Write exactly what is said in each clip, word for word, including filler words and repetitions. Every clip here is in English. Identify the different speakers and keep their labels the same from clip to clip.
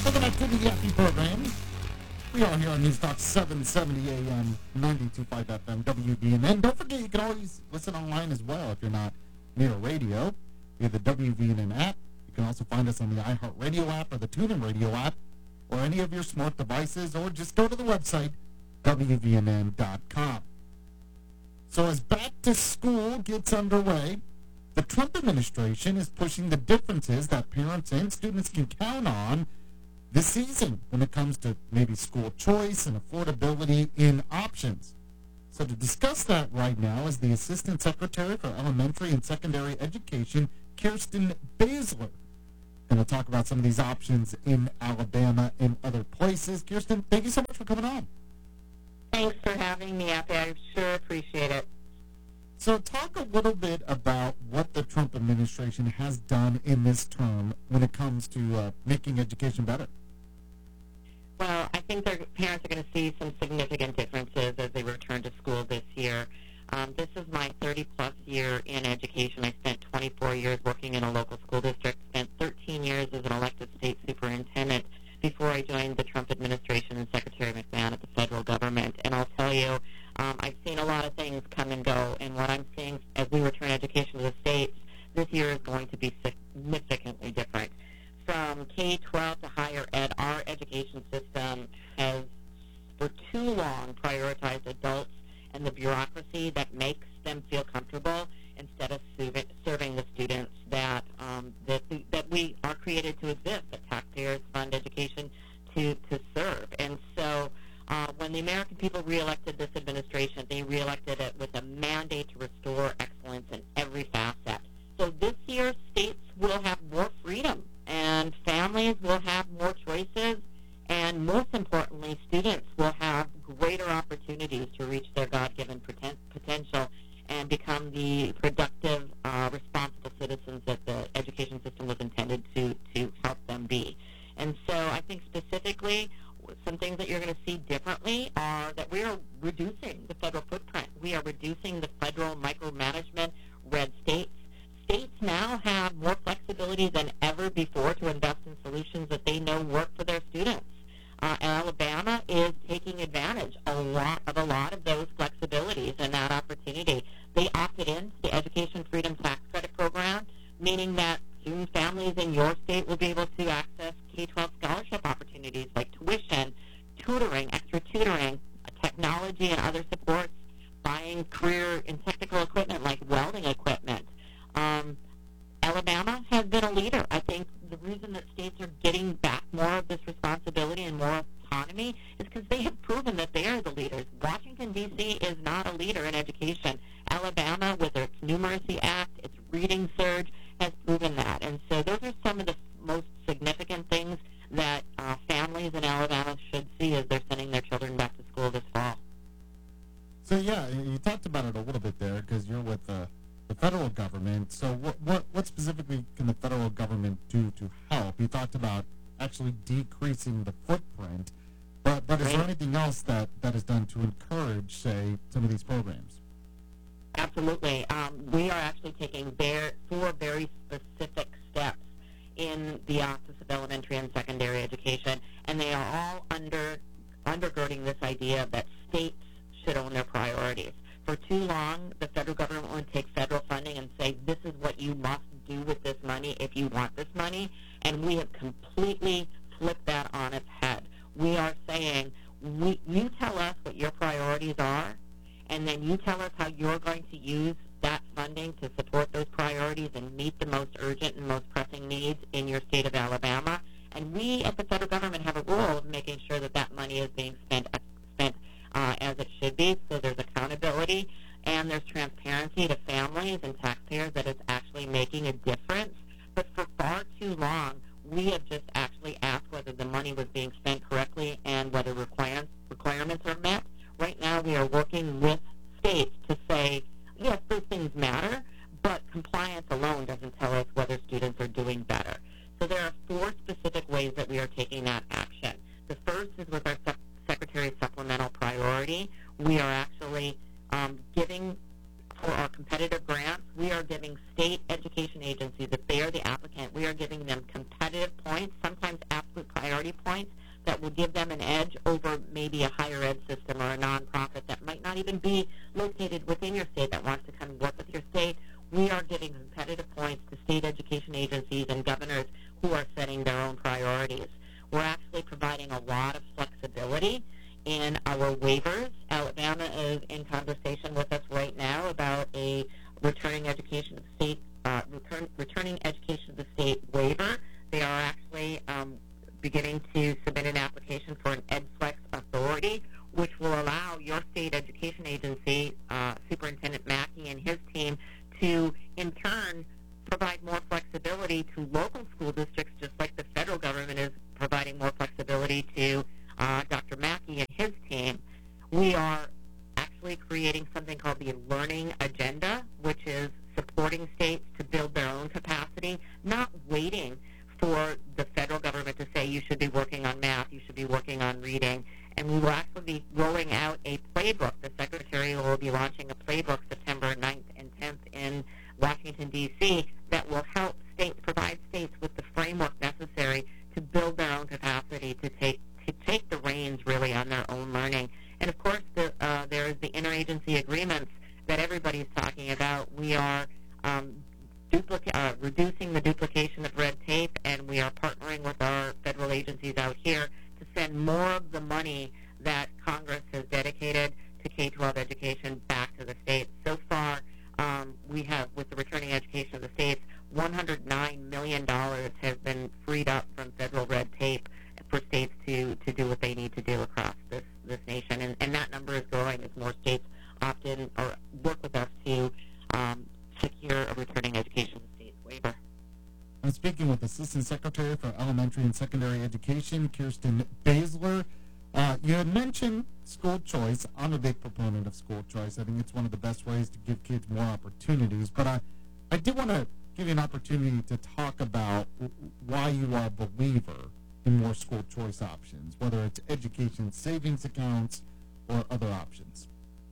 Speaker 1: Welcome back to the Yappy program. We are here on News Talk seven seventy A M, ninety-two point five F M, W V N N. Don't forget, you can always listen online as well if you're not near a radio. We have the W V N N app. You can also find us on the iHeartRadio app or the TuneIn Radio app or any of your smart devices, or just go to the website, W V N N dot com. So as back to school gets underway, the Trump administration is pushing the differences that parents and students can count on this season when it comes to maybe school choice and affordability in options. So to discuss that right now is the Assistant Secretary for Elementary and Secondary Education, Kirsten Baszler. Going to talk about some of these options in Alabama and other places. Kirsten, thank you so much for coming on.
Speaker 2: Thanks for having me, Appy. I sure appreciate it.
Speaker 1: So talk a little bit about what the Trump administration has done in this term when it comes to uh, making education better.
Speaker 2: Well, I think their parents are going to see some significant differences as they return to school this year. Um, this is my thirty-plus year in education. I spent twenty-four years working in a local school district, spent thirteen years as an elected state superintendent before I joined the Trump administration and Secretary McMahon at the federal government. And I'll tell you, um, I've seen a lot of things come and go, and what I'm seeing as we return education to the states this year is going to be significantly different. From K twelve to higher ed, our education system has for too long prioritized adults and the bureaucracy that makes them feel comfortable instead of serving the students that um, that, that we are created to exist, that taxpayers fund education to, to serve. And so uh, when the American people reelected this administration, they reelected it with a mandate to restore excellence in every facet. So this year, states will have more freedom, and families will have more choices, and most importantly, students will have greater opportunities to reach their God-given poten- potential and become the productive, uh, responsible citizens that the education system was intended to, to help them be. And so I think specifically some things that you're going to see differently are that we are reducing the federal footprint. We are reducing the federal micromanagement, red states. States now have more flexibility than ever before to invest in solutions that they know work for their students. Uh, Alabama is taking advantage a lot of a lot of those flexibilities and that opportunity. They opted into the Education Freedom Tax Credit Program, meaning that student families in your state will be able to access K twelve scholarship opportunities like tuition, tutoring, extra tutoring, technology and other supports, buying career and technical equipment like welding equipment. Um, Alabama has been a leader. I think the reason that states are getting back more of this responsibility and more autonomy is because they have proven that they are the leaders. Washington, D C is not a leader in education. Alabama, with its Numeracy Act, its reading surge, has proven that. And so those are some of the most significant things that uh, families in Alabama should see as they're sending their children back to school this fall.
Speaker 1: So, yeah, you talked about it a little bit there because you're with the, the federal government. So what, what, what specifically can the federal government do to help? You talked about actually decreasing the footprint, but, but is there anything else that, that is done to encourage, say, some of these programs?
Speaker 2: Absolutely. Um, we are actually taking very, four very specific steps in the Office of Elementary and Secondary Education, and they are all under undergirding this idea that states should own their priorities. For too long, the federal government would take federal funding and say, this is what you must do with this money if you want this money, and we have completely flipped that on its head. We are saying, we, you tell us what your priorities are, and then you tell us how you're going to use that funding to support those priorities and meet the most urgent and most pressing needs in your state of Alabama. And we at the federal government have a role of making sure that that money is being spent, spent uh, as it should be. So there's accountability and there's transparency to families and taxpayers that it's actually making a difference. But for far too long, we have just actually asked whether the money was being spent correctly and whether requirements requirements are met. Right now, we are working with states to say, yes, those things matter, but compliance alone doesn't tell us whether students are doing better. So there are four specific ways that we are taking that action. The first is with our sec- Secretary's supplemental priority. We are actually um, giving, for our competitive grants, we are giving state education agencies, if they are the applicant, we are giving them competitive points, sometimes parents absolute priority points that will give them an edge over maybe a higher ed system or a nonprofit that might not even be located within your state that wants to come and work with your state. We are giving competitive points to state education agencies and governors who are setting their own priorities. We're actually providing a lot of flexibility in our waivers. Alabama is in conversation with us right now about a returning education of the state, uh, return, returning education of the state waiver. They are actually um, beginning to submit an application for an EdFlex authority, which will allow your state education agency, uh, Superintendent Mackey and his team, to in turn provide more flexibility to local school districts, just like the federal government is providing more flexibility to uh, Doctor Mackey and his team. We are actually creating something called the Learning Agenda, which is supporting states to build their own capacity, not waiting for the federal government to say you should be working on math, you should be working on reading. And we will actually be rolling out a playbook. The Secretary will be launching a playbook September ninth and tenth in Washington, D C that will help states, provide states with the framework necessary to build their own capacity to take to take the reins really on their own learning. And of course, the, uh, there is the interagency agreements that everybody's talking about. We are um, duplica- uh, reducing the duplication of red tape, and we are partnering with our federal agencies out here to send more of the money that Congress has dedicated to K twelve education back to the states. So far, um, we have, with the returning education of the states, one hundred nine million dollars has been freed up from federal red tape for states to, to do what they need to do across this, this nation. And, and that number is growing as more states opt in or work with us to um, secure a returning education of the states waiver.
Speaker 1: I'm speaking with Assistant Secretary for Elementary and Secondary Education, Kirsten Baszler. Uh, you had mentioned school choice. I'm a big proponent of school choice. I think it's one of the best ways to give kids more opportunities. But I, I did want to give you an opportunity to talk about why you are a believer in more school choice options, whether it's education savings accounts or other options.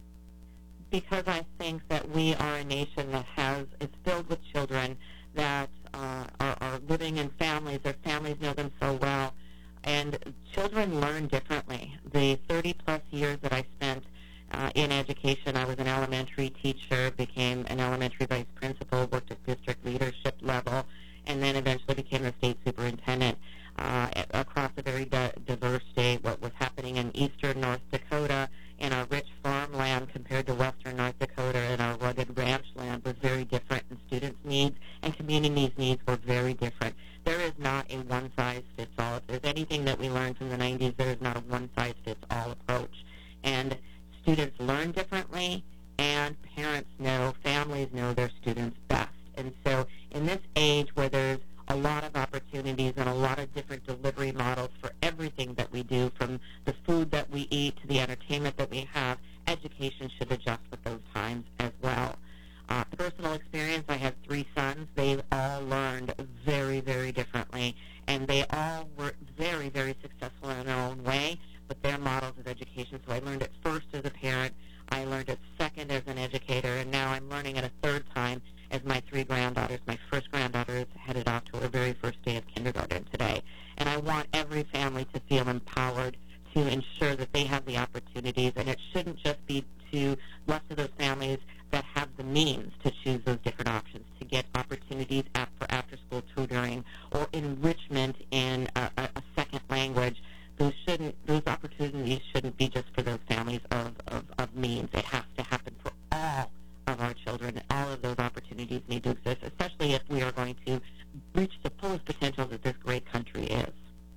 Speaker 2: Because I think that we are a nation that has, is filled with children that uh, are, are living in families. Their families know them so well. And children learn differently. The thirty-plus years that I spent uh, in education, I was an elementary teacher, became an elementary vice principal, worked at district leadership level, and then eventually became the state superintendent uh, across a very di- diverse state. What was happening in eastern North Dakota in our rich farmland compared to western North Dakota and our rugged ranch land was very different, and students' needs and communities' needs were very different. There is not a one-size-fits-all. If there's anything that we learned from the nineties, there is not a one-size-fits-all approach. And students learn differently, and parents know, families know their students best. And so in this age where there's a lot of opportunities and a lot of different delivery models for everything that we do, from the food that we eat to the entertainment that we have, education should adjust with those times as well. Uh, personal experience, I have three sons. They all learned very, very differently, and they all were very, very successful in their own way, but their models of education. So I learned it first as a parent, I learned it second as an educator, and now I'm learning it a third time as my three granddaughters. My first granddaughter is headed off to her very first day of kindergarten today, and I want every family to feel empowered to ensure that they have the opportunities, and it shouldn't just be to left to those families that have the means to choose those different options, to get opportunities for after-school tutoring or enrichment in a, a, a second language. Those shouldn't; those opportunities shouldn't be just for those families of, of, of means. It has to happen for all of our children. All of those opportunities need to exist, especially if we are going to reach the fullest potential that this great country is.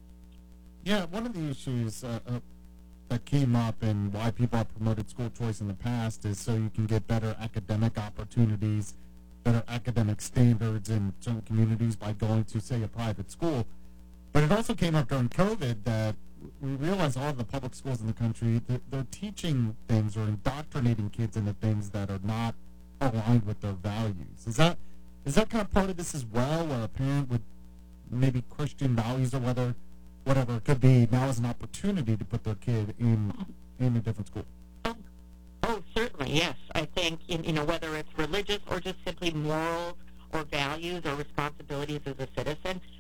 Speaker 1: Yeah, one of the issues uh, uh, that came up and why people have promoted school choice in the past is so you can get better academic opportunities, better academic standards in certain communities by going to, say, a private school. But it also came up during COVID that we realized all of the public schools in the country, they're, they're teaching things or indoctrinating kids into things that are not aligned with their values. Is that is that kind of part of this as well, where a parent with maybe Christian values or whether whatever it could be now is an opportunity to put their kid in in a different school?
Speaker 2: Oh, oh certainly, yes. I think, you know, whether it's religious or just simply morals or values or responsibilities as a citizen,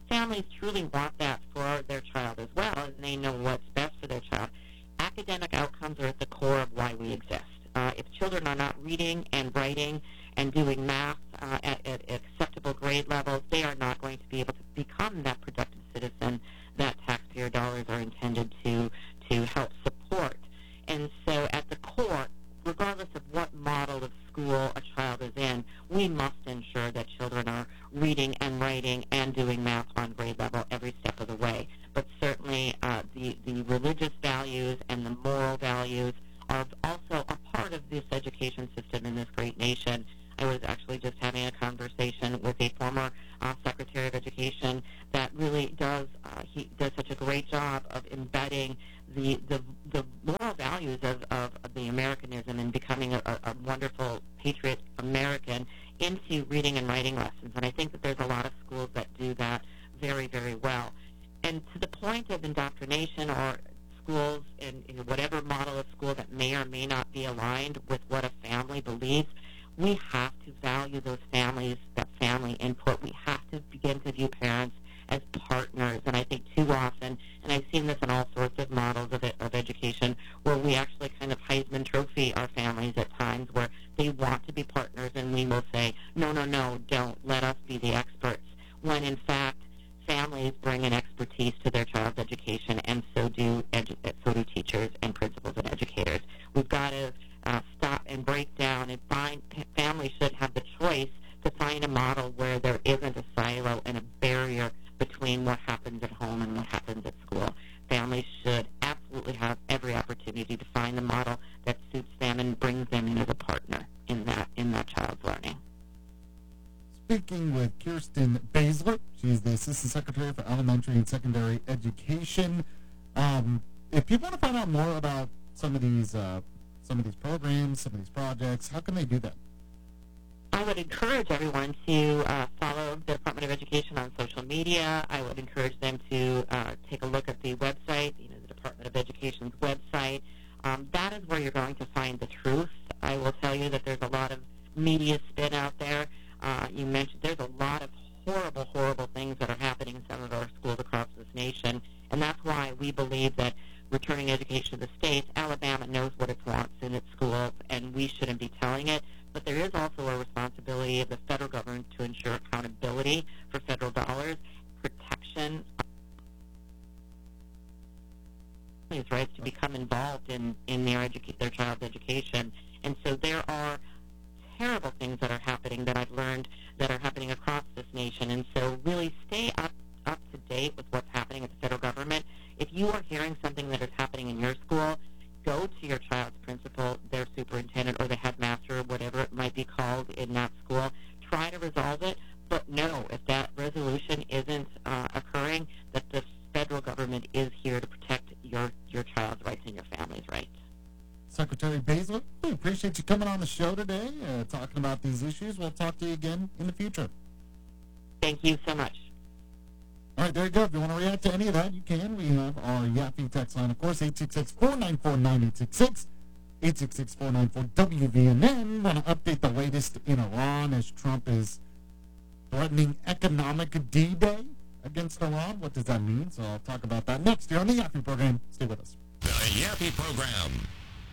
Speaker 2: families truly want that for their child as well, and they know what's best for their child. Academic outcomes are at the core of why we exist. Uh, if children are not reading and writing and doing math uh, at, at acceptable grade levels, they are not going to be able to become that productive citizen that taxpayer dollars are intended to to help support. And so at the core, regardless of what model of school a child is in, we must ensure that children are reading and writing and doing math on grade level every step of the way. But certainly uh, the, the religious values and the moral values are also a part of this education system in this great nation. I was actually just having a conversation with a former uh, Secretary of Education that really does uh, he does such a great job of embedding the the, the moral values of, of, of the Americanism and becoming a, a wonderful patriot American into reading and writing lessons. And I think that there's a lot of schools that do that very, very well. And to the point of indoctrination or schools in, in whatever model of school that may or may not be aligned with what a family believes, we have to value those families, that family input. We have to begin to view parents as partners. And I think too often, and I've seen this in all sorts of models of, it, of education, where we actually kind of Heisman Trophy our families at times, where they want to be partners, and we will say, no, no, no, don't. Let us be the experts. When in fact, families bring an expertise to their child's education, and so do edu- so do teachers and principals and educators. We've got to uh, stop and break down and find families should have the choice to find a model where there isn't a silo and a barrier between what happens at home and what happens at school. Families should absolutely have every opportunity to find the model that suits them and brings them in as a partner in that in that child's learning.
Speaker 1: Speaking with Kirsten Baszler, she's the Assistant Secretary for Elementary and Secondary Education. Um, if people want to find out more about some of these uh, some of these programs, some of these projects, how can they do that?
Speaker 2: I would encourage everyone to uh, follow the Department of Education on social media. I would encourage them to uh, take a look at the website, you know, the Department of Education's website. Um, that is where you're going to find the truth. I will tell you that there's a lot of media spin out there. Uh, you mentioned there's a lot of horrible, horrible things that are happening in some of our schools across this nation, and that's why we believe that returning education to the states, Alabama knows what it wants in its schools, and we shouldn't be telling it. But there is also a responsibility of the federal government to ensure accountability for federal dollars, protection of families' rights to become involved in, in their, educa- their child's education. And so there are terrible things that are happening that I've learned that are happening across this nation. And so really stay up, up to date with what's happening at the federal government. If you are hearing something that is happening in your school, go to your child's principal, their superintendent, or the headmaster, or whatever it might be called in that school. Try to resolve it, but know if that resolution isn't uh, occurring, that the federal government is here to protect your, your child's rights and your family's rights.
Speaker 1: Secretary Baszler, we appreciate you coming on the show today, uh, talking about these issues. We'll talk to you again in the future.
Speaker 2: Thank you so much.
Speaker 1: All right, there you go. If you want to react to any of that, you can. We have our Yaffe text line, of course, eight six six, four nine four, nine eight six six, eight six six, four nine four, W V N N. Want to update the latest in Iran as Trump is threatening economic D-Day against Iran. What does that mean? So I'll talk about that next here on the Yaffe program. Stay with us.
Speaker 3: The Yaffe program.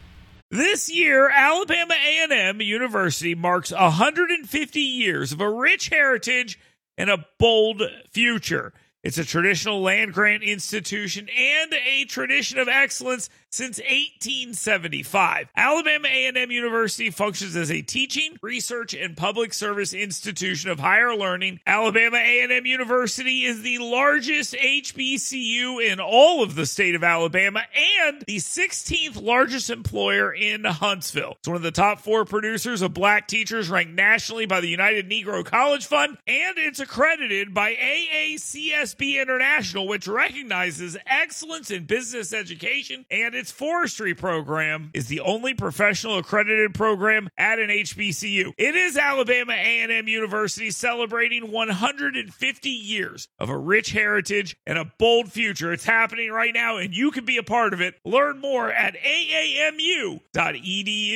Speaker 4: This year, Alabama A and M University marks one hundred fifty years of a rich heritage and a bold future. It's a traditional land-grant institution and a tradition of excellence since eighteen seventy-five. Alabama A and M University functions as a teaching, research, and public service institution of higher learning. Alabama A and M University is the largest H B C U in all of the state of Alabama and the sixteenth largest employer in Huntsville. It's one of the top four producers of black teachers ranked nationally by the United Negro College Fund, and it's accredited by A A C S B International, which recognizes excellence in business education, and its forestry program is the only professional accredited program at an H B C U. It is Alabama A and M University celebrating one hundred fifty years of a rich heritage and a bold future. It's happening right now, and you can be a part of it. Learn more at A A M U dot E D U.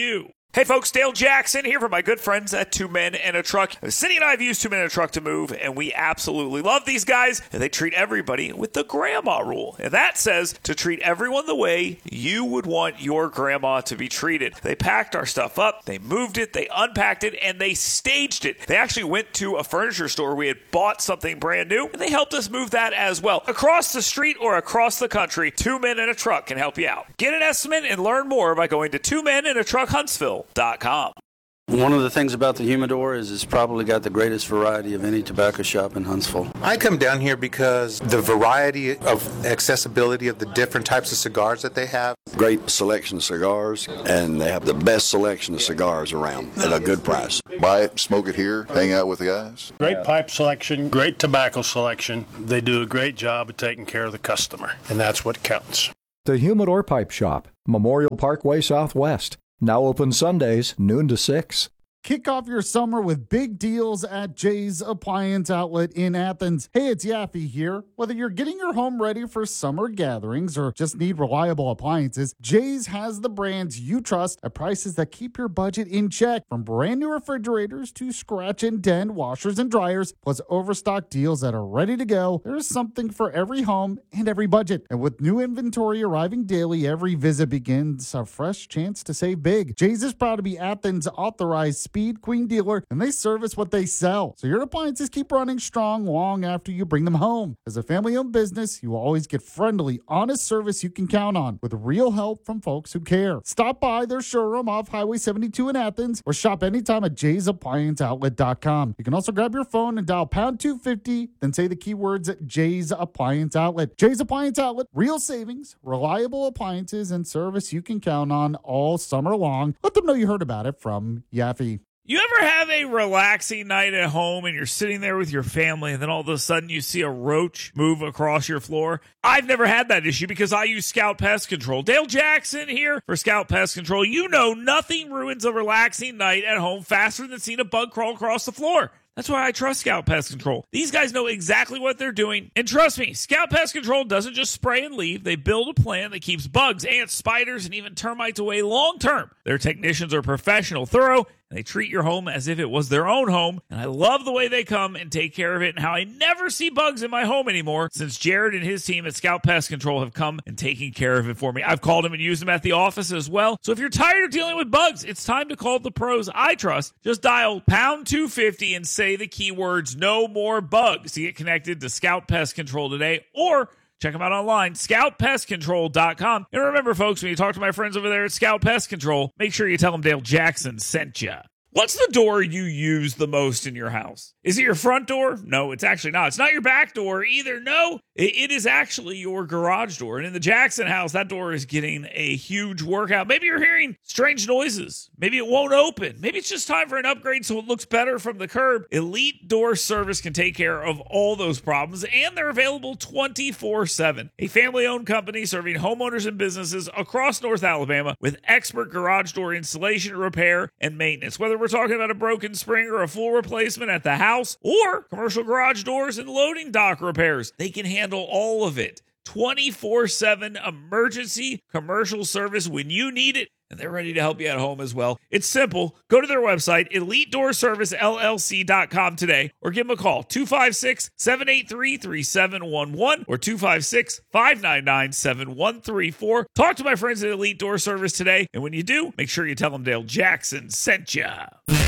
Speaker 4: Hey folks, Dale Jackson here for my good friends at Two Men and a Truck. Cindy and I have used Two Men and a Truck to move, and we absolutely love these guys. They treat everybody with the grandma rule. And that says to treat everyone the way you would want your grandma to be treated. They packed our stuff up, they moved it, they unpacked it, and they staged it. They actually went to a furniture store. We had bought something brand new, and they helped us move that as well. Across the street or across the country, Two Men and a Truck can help you out. Get an estimate and learn more by going to Two Men and a Truck Huntsville dot com.
Speaker 5: One of the things about the Humidor is it's probably got the greatest variety of any tobacco shop in Huntsville.
Speaker 6: I come down here because the variety of accessibility of the different types of cigars that they have.
Speaker 7: Great selection of cigars, and they have the best selection of cigars around at a good price.
Speaker 8: Buy it, smoke it here, hang out with the guys.
Speaker 9: Great pipe selection, great tobacco selection. They do a great job of taking care of the customer, and that's what counts.
Speaker 10: The Humidor Pipe Shop, Memorial Parkway Southwest. Now open Sundays, noon to six.
Speaker 1: Kick off your summer with big deals at Jay's Appliance Outlet in Athens. Hey, it's Yaffe here. Whether you're getting your home ready for summer gatherings or just need reliable appliances, Jay's has the brands you trust at prices that keep your budget in check. From brand new refrigerators to scratch and dent washers and dryers, plus overstock deals that are ready to go, there's something for every home and every budget. And with new inventory arriving daily, every visit begins a fresh chance to save big. Jay's is proud to be Athens' authorized Speed Queen dealer, and they service what they sell. So your appliances keep running strong long after you bring them home. As a family-owned business, you will always get friendly, honest service you can count on with real help from folks who care. Stop by their showroom off Highway seventy-two in Athens or shop anytime at jays appliance outlet dot com. You can also grab your phone and dial pound two fifty, then say the keywords at Jay's Appliance Outlet. Jay's Appliance Outlet, real savings, reliable appliances, and service you can count on all summer long. Let them know you heard about it from Yaffe.
Speaker 4: You ever have a relaxing night at home and you're sitting there with your family and then all of a sudden you see a roach move across your floor? I've never had that issue because I use Scout Pest Control. Dale Jackson here for Scout Pest Control. You know nothing ruins a relaxing night at home faster than seeing a bug crawl across the floor. That's why I trust Scout Pest Control. These guys know exactly what they're doing. And trust me, Scout Pest Control doesn't just spray and leave. They build a plan that keeps bugs, ants, spiders, and even termites away long term. Their technicians are professional, thorough, and they treat your home as if it was their own home. And I love the way they come and take care of it and how I never see bugs in my home anymore since Jared and his team at Scout Pest Control have come and taken care of it for me. I've called them and used them at the office as well. So if you're tired of dealing with bugs, it's time to call the pros I trust. Just dial pound two fifty and say the keywords no more bugs to get connected to Scout Pest Control today, or check them out online, scout pest control dot com. And remember, folks, when you talk to my friends over there at Scout Pest Control, make sure you tell them Dale Jackson sent you. What's the door you use the most in your house? Is it your front door? No, it's actually not. It's not your back door either. No, it, it is actually your garage door. And in the Jackson house, that door is getting a huge workout. Maybe you're hearing strange noises. Maybe it won't open. Maybe it's just time for an upgrade so it looks better from the curb. Elite Door Service can take care of all those problems, and they're available twenty-four seven. A family-owned company serving homeowners and businesses across North Alabama with expert garage door installation, repair, and maintenance. Whether we're talking about a broken spring or a full replacement at the house or commercial garage doors and loading dock repairs, they can handle all of it. twenty-four seven emergency commercial service when you need it, and they're ready to help you at home as well. It's simple. Go to their website, elite door service l l c dot com today, or give them a call, two five six, seven eight three, three seven one one or two five six, five nine nine, seven one three four. Talk to my friends at Elite Door Service today, and when you do, make sure you tell them Dale Jackson sent ya.